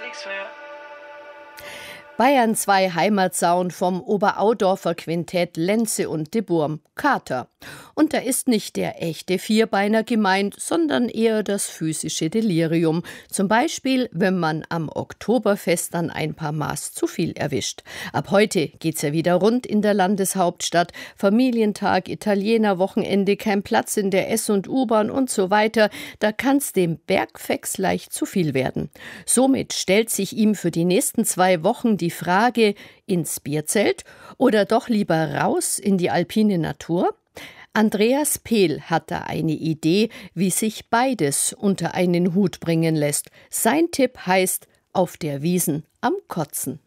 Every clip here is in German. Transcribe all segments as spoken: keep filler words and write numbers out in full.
Bayern zwei Heimatsauen vom Oberaudorfer Quintett Lenze und de Burm, Kater. Und da ist nicht der echte Vierbeiner gemeint, sondern eher das physische Delirium. Zum Beispiel, wenn man am Oktoberfest dann ein paar Maß zu viel erwischt. Ab heute geht's ja wieder rund in der Landeshauptstadt. Familientag, Italienerwochenende, kein Platz in der S- und U-Bahn und so weiter. Da kann's dem Bergfex leicht zu viel werden. Somit stellt sich ihm für die nächsten zwei Wochen die Frage, ins Bierzelt oder doch lieber raus in die alpine Natur? Andreas Pehl hat da eine Idee, wie sich beides unter einen Hut bringen lässt. Sein Tipp heißt, auf der Wiesn am Kotzen.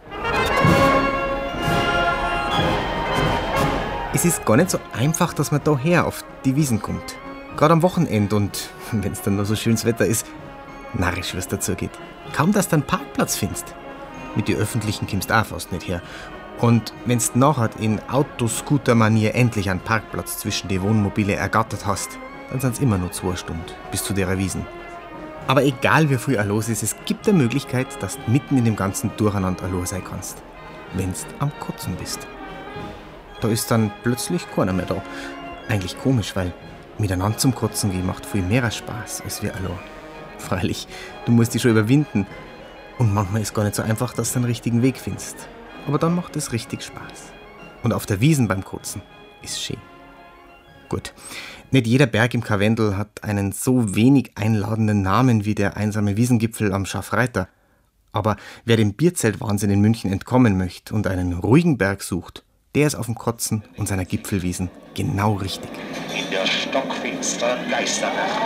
Es ist gar nicht so einfach, dass man daher auf die Wiesn kommt. Gerade am Wochenende und wenn es dann noch so schönes Wetter ist, narrisch, was dazu geht. Kaum, dass du einen Parkplatz findest. Mit den Öffentlichen kommst du auch fast nicht her. Und wenn du nachher in Autoscooter-Manier endlich einen Parkplatz zwischen die Wohnmobile ergattert hast, dann sind es immer nur zwei Stunden bis zu der Wiesn. Aber egal wie viel auch los ist, es gibt eine Möglichkeit, dass du mitten in dem ganzen Durcheinander allein sein kannst. Wenn du am Kotzen bist. Da ist dann plötzlich keiner mehr da. Eigentlich komisch, weil miteinander zum Kotzen gehen macht viel mehr Spaß als wir allein. Freilich, du musst dich schon überwinden. Und manchmal ist es gar nicht so einfach, dass du den richtigen Weg findest. Aber dann macht es richtig Spaß. Und auf der Wiesn beim Kotzen ist schön. Gut, nicht jeder Berg im Karwendel hat einen so wenig einladenden Namen wie der einsame Wiesngipfel am Scharfreiter. Aber wer dem Bierzeltwahnsinn in München entkommen möchte und einen ruhigen Berg sucht, der ist auf dem Kotzen und seiner Gipfelwiesn genau richtig. In der stockfinsteren Geisternacht.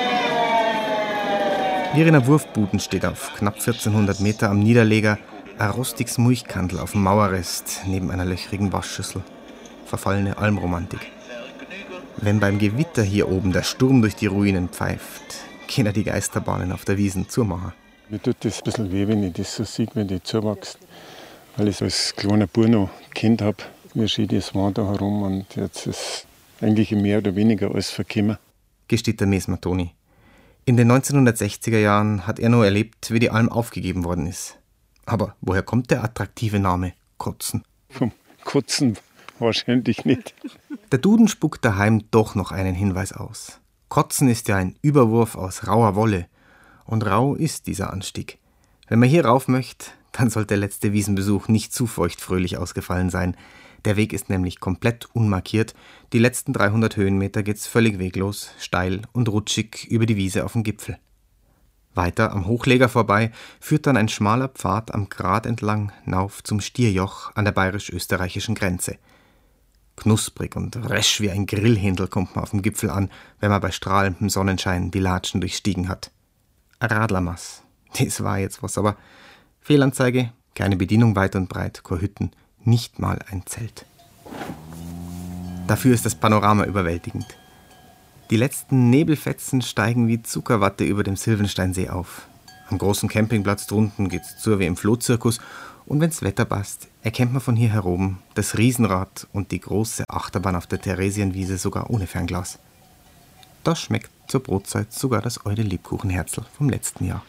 Wie in einer Wurfbuden steht auf knapp vierzehnhundert Meter am Niederleger ein rostiges Mulchkandel auf dem Mauerrest neben einer löchrigen Waschschüssel. Verfallene Almromantik. Wenn beim Gewitter hier oben der Sturm durch die Ruinen pfeift, gehen ja die Geisterbahnen auf der Wiesn zumachen. Mir tut das ein bisschen weh, wenn ich das so sehe, wenn die zuwächst. Weil ich als kleiner Bub noch Kind habe, wie schön das war da herum und jetzt ist eigentlich mehr oder weniger alles verkommen. Gesteht der Mesmer Toni. In den neunzehnhundertsechziger Jahren hat er nur erlebt, wie die Alm aufgegeben worden ist. Aber woher kommt der attraktive Name Kotzen? Vom Kotzen wahrscheinlich nicht. Der Duden spuckt daheim doch noch einen Hinweis aus. Kotzen ist ja ein Überwurf aus rauer Wolle. Und rau ist dieser Anstieg. Wenn man hier rauf möchte, dann sollte der letzte Wiesenbesuch nicht zu feuchtfröhlich ausgefallen sein. Der Weg ist nämlich komplett unmarkiert. Die letzten dreihundert Höhenmeter geht's völlig weglos, steil und rutschig über die Wiese auf den Gipfel. Weiter am Hochleger vorbei führt dann ein schmaler Pfad am Grat entlang nauf zum Stierjoch an der bayerisch-österreichischen Grenze. Knusprig und resch wie ein Grillhändel kommt man auf dem Gipfel an, wenn man bei strahlendem Sonnenschein die Latschen durchstiegen hat. Ein Radlermass, das war jetzt was, aber Fehlanzeige, keine Bedienung weit und breit, keine Hütten, nicht mal ein Zelt. Dafür ist das Panorama überwältigend. Die letzten Nebelfetzen steigen wie Zuckerwatte über dem Silvensteinsee auf. Am großen Campingplatz drunten geht's zu wie im Flohzirkus und wenn's Wetter passt, erkennt man von hier heroben das Riesenrad und die große Achterbahn auf der Theresienwiese sogar ohne Fernglas. Da schmeckt zur Brotzeit sogar das eure Lebkuchenherzl vom letzten Jahr.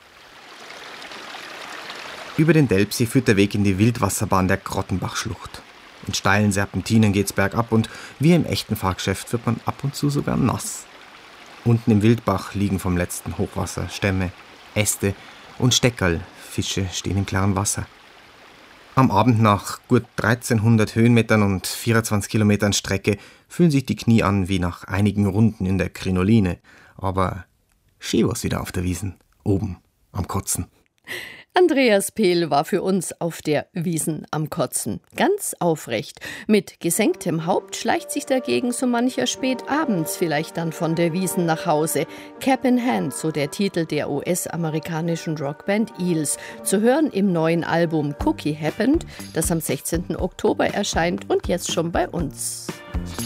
Über den Delpsee führt der Weg in die Wildwasserbahn der Grottenbachschlucht. In steilen Serpentinen geht's bergab und wie im echten Fahrgeschäft wird man ab und zu sogar nass. Unten im Wildbach liegen vom letzten Hochwasser Stämme, Äste und Steckerl. Fische stehen im klaren Wasser. Am Abend nach gut dreizehnhundert Höhenmetern und vierundzwanzig Kilometern Strecke fühlen sich die Knie an wie nach einigen Runden in der Krinoline. Aber schön war's wieder auf der Wiesn, oben am Kotzen. Andreas Pehl war für uns auf der Wiesn am Kotzen. Ganz aufrecht. Mit gesenktem Haupt schleicht sich dagegen so mancher spät abends vielleicht dann von der Wiesn nach Hause. Cap in Hand, so der Titel der U S-amerikanischen Rockband Eels. Zu hören im neuen Album Cookie Happened, das am sechzehnten Oktober erscheint und jetzt schon bei uns.